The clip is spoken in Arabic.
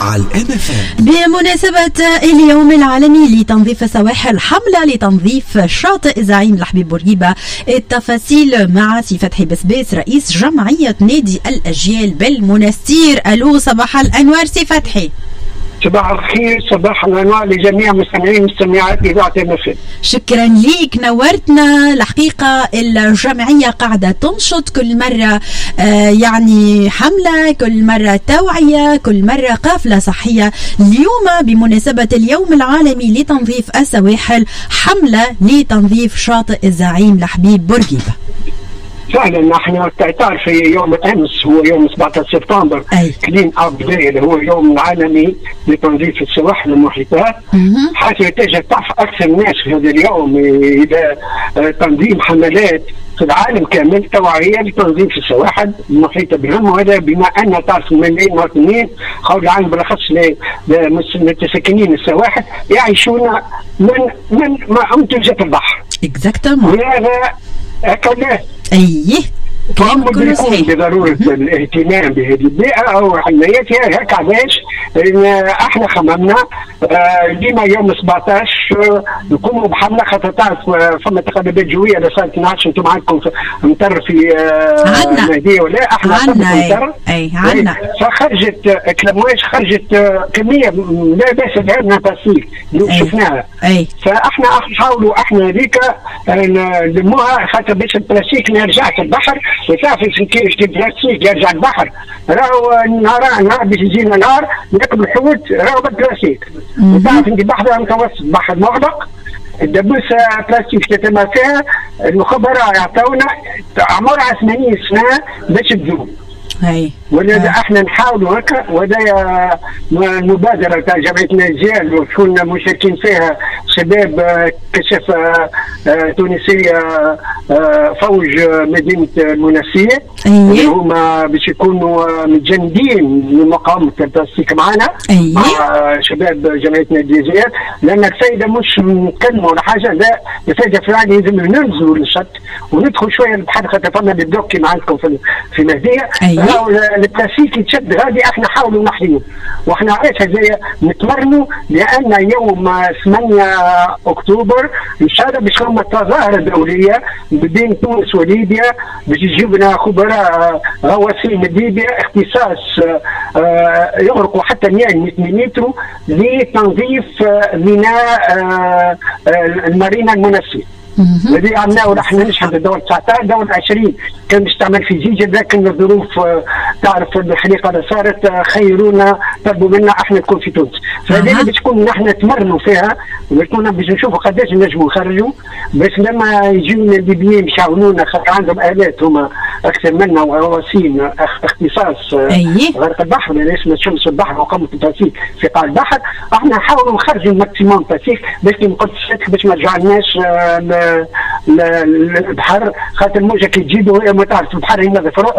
على الMFM. بمناسبة اليوم العالمي لتنظيف السواحل، حملة لتنظيف شاطئ زعيم الحبيب بورقيبة. التفاصيل مع سي فتحي بسباس رئيس جمعية نادي الأجيال بالمنستير. ألو، صباح الأنوار سي فتحي. صباح الخير، صباح الانوار لجميع مستمعين ومستمعات اذاعه MFM. شكرا ليك، نورتنا. الحقيقه الجمعيه قاعده تنشط كل مره يعني حمله، كل مره توعيه، كل مره قافله صحيه. اليوم بمناسبه اليوم العالمي لتنظيف السواحل، حمله لتنظيف شاطئ الزعيم الحبيب بورقيبة. فعلا احنا تعرف يوم امس هو يوم 17 سبتمبر كلين اب داي اللي هو اليوم العالمي لتنظيف السواحل المحيطات. حيث يتجه اكثر الناس في هذا اليوم الى تنظيم حملات في العالم كامل توعيه لتنظيف السواحل المحيطه بهم، وهذا بما ان تعرف ملايين المواطنين حول العالم بالاخص متسكنين السواحل يعيشون من منتجات البحر. اكزاكتومون. وهذا أكلات. أيه كلام كله صحيح. بضرورة الاهتمام بهذه البيئة أو حمايتها. هيك علاش احنا خممنا ديما يوم 17 نقوموا بحملة، خاطر تعرف فما تقلبات جوية اللي صارت 12. انتم عندكم مطر في المهدية ولا احنا عندنا؟ اي عندنا. فخرجت كلامواش، خرجت كمية لا بأس بها من البلاستيك اللي شفناها. فاحنا نحاولوا احنا هذيك نلموها، خاطر باش البلاستيك ما يرجعش البحر. وتعرف كيفاش البلاستيك يرجع البحر، راهو نهار باش يجينا نهار ناكل الحوت راهو بالبلاستيك. وتعرف انت بحر متوسط، بحر مغلق، الدبوس بلاستيك تتم فيها. المخابرات يعطونا عمرها 80 سنه باش تذوب. ولذا احنا نحاولوا هكا، وهذا المبادره تاع جمعيه الأجيال وكنا مشاركين فيها شباب كشافه تونسيه فوج مدينه المنسيه. هما باش يكونوا متجندين لمقاومه البلاستيك معنا مع شباب جمعيه الأجيال، لان الفائده مش نتكلموا ولا حاجه، لا الفائده فعلا لازم ننزلوا للشط وندخل شويه للبحر، خاطر فما الدوكي معكم في المهديه. البلاستيك يتشد غادي احنا نحاولوا نحيوه. واحنا علاش هذايا نتمرنوا؟ لان يوم 8 اكتوبر ان شاء الله باش تكون تظاهره دوليه بين تونس وليبيا، باش يجيب لنا خبراء غواصين من ليبيا اختصاص يغرقوا حتى 100 متر لتنظيف ميناء المارينا المنسيه. الذي عملناه ونحن نشهد دور 19 دور 20 كان بيستعمل في جيجا، لكن الظروف تعرف الحريقه اللي صارت خيرونا طلبوا منا احنا نكون في تونس. فهذه باش تكون نحن نتمرنوا فيها، وكنا باش نشوفوا قداش نجموا نخرجوا، بس لما يجيونا الليبيين يشاولونا خاطر عندهم الات هما اكثر منا وغواصين اختصاص غرق البحر، لان اسمه شمس البحر وقامه البلاستيك في قاع البحر. احنا نحاولوا نخرجوا الماكسيموم بلاستيك باش ما رجعناش البحر، خاطر الموجه كي تجيب وهي ما تعرف البحر ينظف روحه